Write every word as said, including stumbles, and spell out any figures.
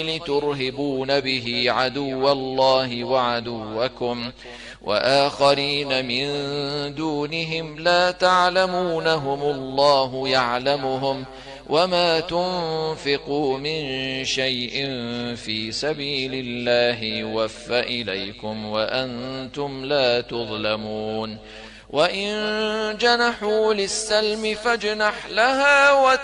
ترهبون به عدو الله وعدوكم وآخرين من دونهم لا تعلمونهم الله يعلمهم وما تنفقوا من شيء في سبيل الله يوفى إليكم وأنتم لا تظلمون وإن جنحوا للسلم فاجنح لها